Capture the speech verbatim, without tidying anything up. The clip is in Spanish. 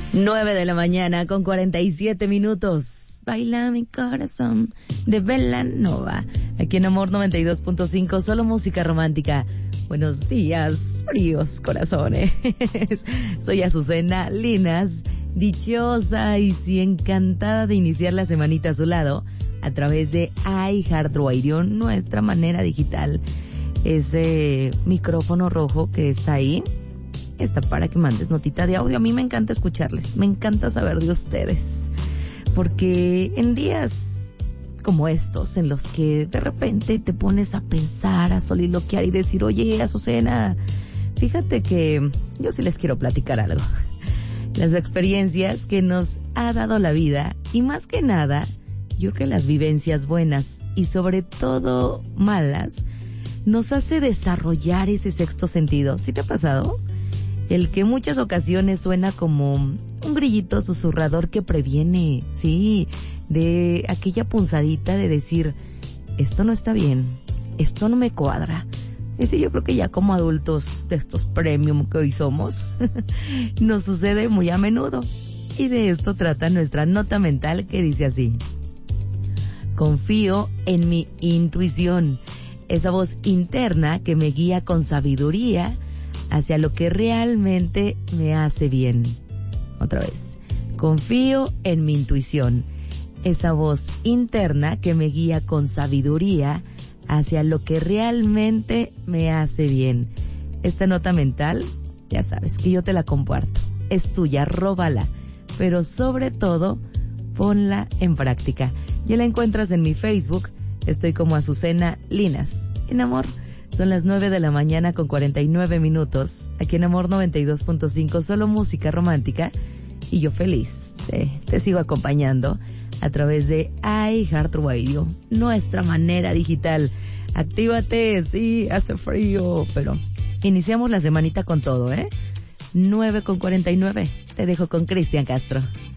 Nueve de la mañana con cuarenta y siete minutos. Baila mi corazón de Belanova. Aquí en Amor noventa y dos punto cinco, solo música romántica. Buenos días, fríos corazones. Soy Azucena Linas, dichosa y sí encantada de iniciar la semanita a su lado a través de iHeartRadio, nuestra manera digital. Ese micrófono rojo que está ahí está para que mandes notita de audio. A mí me encanta escucharles, me encanta saber de ustedes, porque en días como estos, en los que de repente te pones a pensar, a soliloquiar y decir, oye, Azucena, fíjate que yo sí les quiero platicar algo. Las experiencias que nos ha dado la vida, y más que nada, yo creo que las vivencias buenas y sobre todo malas, nos hace desarrollar ese sexto sentido. ¿Sí te ha pasado? El que en muchas ocasiones suena como un grillito susurrador que previene, sí, de aquella punzadita de decir, esto no está bien, esto no me cuadra. Ese yo creo que ya como adultos de estos premium que hoy somos, nos sucede muy a menudo. Y de esto trata nuestra nota mental, que dice así: confío en mi intuición, esa voz interna que me guía con sabiduría hacia lo que realmente me hace bien. Otra vez. Confío en mi intuición, esa voz interna que me guía con sabiduría hacia lo que realmente me hace bien. Esta nota mental, ya sabes que yo te la comparto. Es tuya, róbala, pero sobre todo, ponla en práctica. Ya la encuentras en mi Facebook. Estoy como Azucena Linas. En Amor, son las nueve de la mañana con cuarenta y nueve minutos. Aquí en Amor noventa y dos punto cinco, solo música romántica. Y yo feliz, sí, te sigo acompañando a través de iHeartRadio, nuestra manera digital. Actívate, sí, hace frío, pero iniciamos la semanita con todo, ¿eh? nueve con cuarenta y nueve. Te dejo con Cristian Castro.